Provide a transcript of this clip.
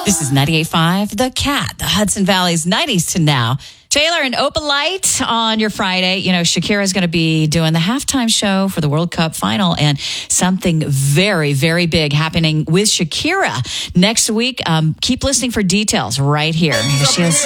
This is 98.5 The Cat, the Hudson Valley's 90s to now. Taylor and Opalite on your Friday. You know, Shakira is going to be doing the halftime show for the World Cup final, and something very, very big happening with Shakira next week. Keep listening for details right here. Here she is.